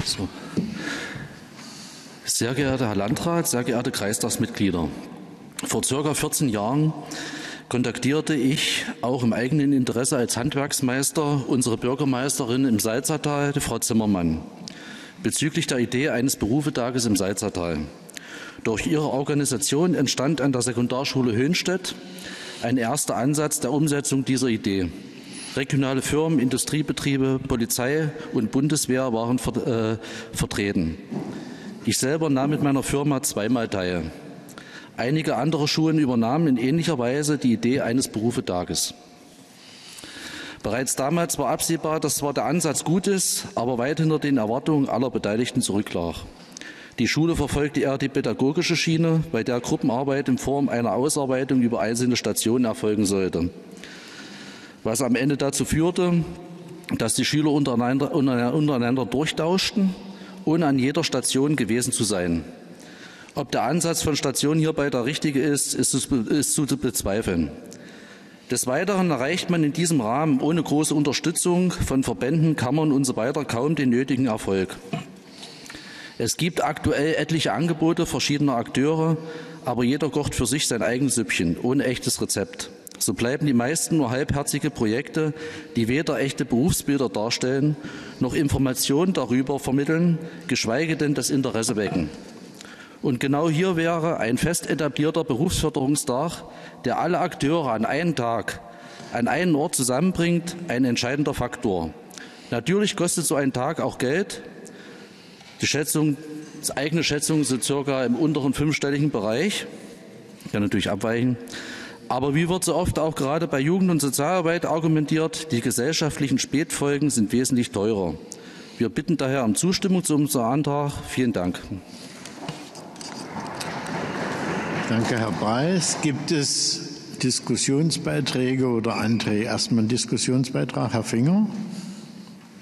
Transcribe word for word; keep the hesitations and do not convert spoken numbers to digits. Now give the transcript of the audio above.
So. Sehr geehrter Herr Landrat, sehr geehrte Kreistagsmitglieder, vor circa vierzehn Jahren kontaktierte ich auch im eigenen Interesse als Handwerksmeister unsere Bürgermeisterin im Salzertal, die Frau Zimmermann, bezüglich der Idee eines Berufetages im Salzertal. Durch ihre Organisation entstand an der Sekundarschule Höhnstedt ein erster Ansatz der Umsetzung dieser Idee. Regionale Firmen, Industriebetriebe, Polizei und Bundeswehr waren ver äh, vertreten. Ich selber nahm mit meiner Firma zweimal teil. Einige andere Schulen übernahmen in ähnlicher Weise die Idee eines Berufetages. Bereits damals war absehbar, dass zwar der Ansatz gut ist, aber weit hinter den Erwartungen aller Beteiligten zurücklag. Die Schule verfolgte eher die pädagogische Schiene, bei der Gruppenarbeit in Form einer Ausarbeitung über einzelne Stationen erfolgen sollte. Was am Ende dazu führte, dass die Schüler untereinander, untereinander durchtauschten, ohne an jeder Station gewesen zu sein. Ob der Ansatz von Stationen hierbei der richtige ist, ist zu bezweifeln. Des Weiteren erreicht man in diesem Rahmen ohne große Unterstützung von Verbänden, Kammern usw. kaum den nötigen Erfolg. Es gibt aktuell etliche Angebote verschiedener Akteure, aber jeder kocht für sich sein eigenes Süppchen, ohne echtes Rezept. So bleiben die meisten nur halbherzige Projekte, die weder echte Berufsbilder darstellen, noch Informationen darüber vermitteln, geschweige denn das Interesse wecken. Und genau hier wäre ein fest etablierter Berufsförderungstag, der alle Akteure an einem Tag, an einen Ort zusammenbringt, ein entscheidender Faktor. Natürlich kostet so ein Tag auch Geld. Die Schätzung, die eigene Schätzung sind circa im unteren fünfstelligen Bereich. Kann natürlich abweichen. Aber wie wird so oft auch gerade bei Jugend- und Sozialarbeit argumentiert, die gesellschaftlichen Spätfolgen sind wesentlich teurer. Wir bitten daher um Zustimmung zu unserem Antrag. Vielen Dank. Danke, Herr Preis. Gibt es Diskussionsbeiträge oder Anträge? Erstmal ein Diskussionsbeitrag, Herr Finger.